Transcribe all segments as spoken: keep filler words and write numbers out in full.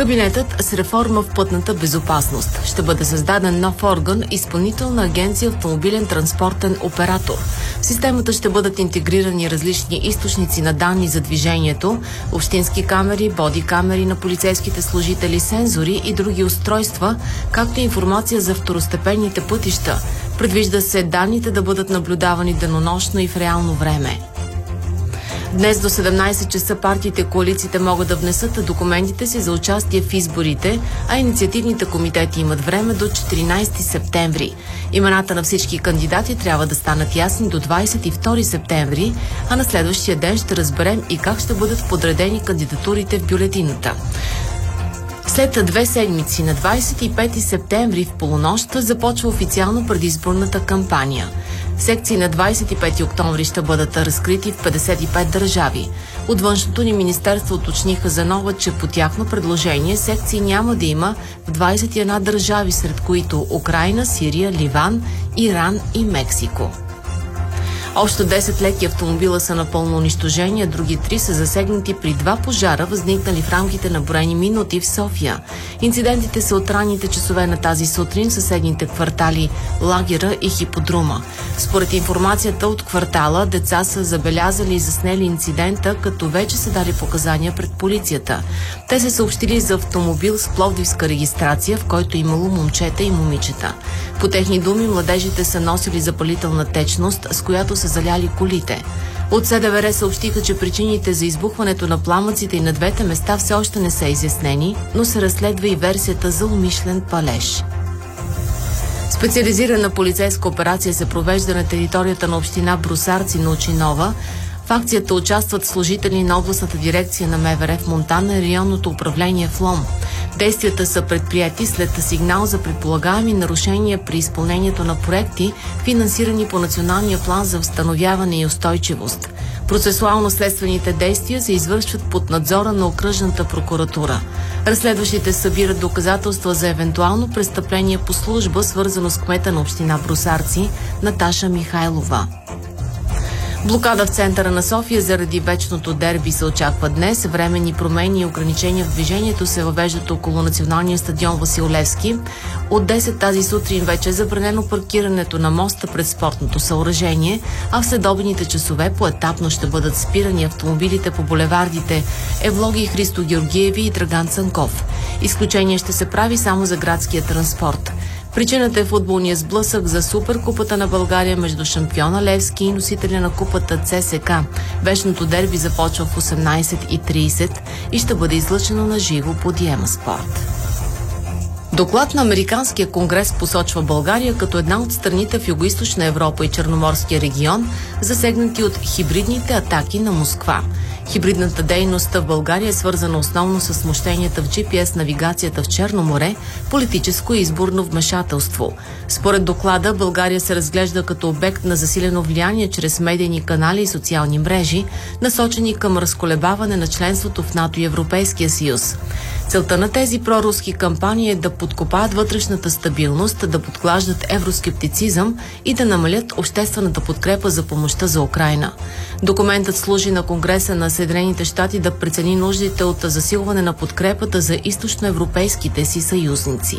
Кабинетът с реформа в пътната безопасност. Ще бъде създаден нов орган, Изпълнителна агенция автомобилен транспортен оператор. В системата ще бъдат интегрирани различни източници на данни за движението, общински камери, боди камери на полицейските служители, сензори и други устройства, както и информация за второстепенните пътища. Предвижда се данните да бъдат наблюдавани денонощно и в реално време. Днес до седемнайсет часа партиите и коалициите могат да внесат документите си за участие в изборите, а инициативните комитети имат време до четиринайсети септември. Имената на всички кандидати трябва да станат ясни до двайсет и втори септември, а на следващия ден ще разберем и как ще бъдат подредени кандидатурите в бюлетината. След две седмици на двайсет и пети септември в полунощ започва официално предизборната кампания. Секции на двайсет и пети октомври ще бъдат разкрити в петдесет и пет държави. От външното ни министерство уточниха за нова, че по тяхно предложение секции няма да има в двайсет и една държави, сред които Украйна, Сирия, Ливан, Иран и Мексико. Общо десет леки автомобила са напълно унищожени, а други три са засегнати при два пожара, възникнали в рамките на броени минути в София. Инцидентите са от ранните часове на тази сутрин в съседните квартали Лагера и Хиподрума. Според информацията от квартала, деца са забелязали и заснели инцидента, като вече са дали показания пред полицията. Те са съобщили за автомобил с пловдивска регистрация, в който имало момчета и момичета. По техни думи, младежите са носили запалителна течност, с която са заляли колите. От СДВР съобщиха, че причините за избухването на пламъците и на двете места все още не са изяснени, но се разследва и версията за умишлен палеж. Специализирана полицейска операция се провежда на територията на община Брусарци на Очинова. В акцията участват служители на областната дирекция на МВР в Монтана и районното управление в Лом. Действията са предприяти след сигнал за предполагаеми нарушения при изпълнението на проекти, финансирани по Националния план за възстановяване и устойчивост. Процесуално-следствените действия се извършват под надзора на окръжната прокуратура. Разследващите събират доказателства за евентуално престъпление по служба, свързано с кмета на община Брусарци Наташа Михайлова. Блокада в центъра на София заради вечното дерби се очаква днес. Временни промени и ограничения в движението се въвеждат около националния стадион Васил Левски. От десет тази сутрин вече е забранено паркирането на моста пред спортното съоръжение, а в следобедните часове поетапно ще бъдат спирани автомобилите по булевардите Евлоги, Христо Георгиеви и Драган Цанков. Изключение ще се прави само за градския транспорт. Причината е футболния сблъсък за Суперкупата на България между шампиона Левски и носителя на купата ЦСКА. Вечното дерби започва в осемнайсет и трийсет и ще бъде излъчено на живо по Диема Спорт. Доклад на Американския конгрес посочва България като една от страните в Югоизточна Европа и Черноморския регион, засегнати от хибридните атаки на Москва. Хибридната дейност в България е свързана основно с смущенията в джи пи ес навигацията в Черно море, политическо и изборно вмешателство. Според доклада, България се разглежда като обект на засилено влияние чрез медийни канали и социални мрежи, насочени към разколебаване на членството в НАТО и Европейския съюз. Целта на тези проруски кампании е да подкопаят вътрешната стабилност, да подклаждат евроскептицизъм и да намалят обществената подкрепа за помощта за Украйна. Документът служи на Конгреса на Съединените щати да прецени нуждите от засилване на подкрепата за източноевропейските си съюзници.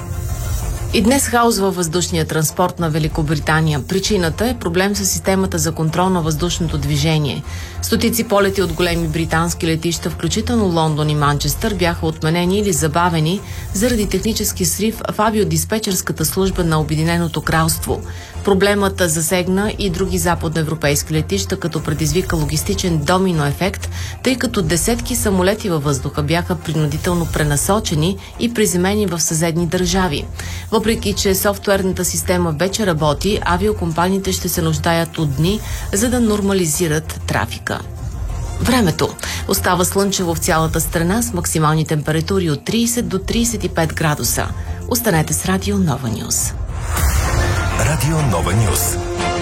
И днес хаос във въздушния транспорт на Великобритания. Причината е проблем с системата за контрол на въздушното движение. Стотици полети от големи британски летища, включително Лондон и Манчестър, бяха отменени или забавени заради технически срив в авиодиспетчерската служба на Обединеното кралство. Проблемът засегна и други западноевропейски летища, като предизвика логистичен домино ефект, тъй като десетки самолети във въздуха бяха принудително пренасочени и приземени в съседни държави. Въпреки че софтуерната система вече работи, авиокомпаниите ще се нуждаят от дни, за да нормализират трафика. Времето. Остава слънчево в цялата страна с максимални температури от трийсет до трийсет и пет градуса. Останете с Радио Нова Нюз. Радио Нова Нюз.